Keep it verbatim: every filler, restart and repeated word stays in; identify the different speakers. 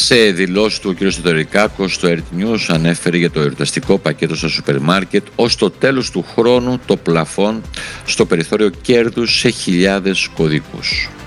Speaker 1: Σε δηλώση του ο κ. Θεοδωρικάκος στο Earth News ανέφερε για το εορταστικό πακέτο στα σούπερ μάρκετ ως το τέλος του χρόνου το πλαφόν στο περιθώριο κέρδους σε χιλιάδες κωδικούς.